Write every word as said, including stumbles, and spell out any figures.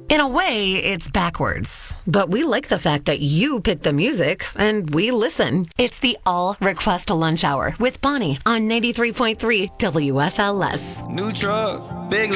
In a way, it's backwards. But we like the fact that you pick the music and we listen. It's the All Request Lunch Hour with Bonnie on ninety-three point three W F L S. New truck, big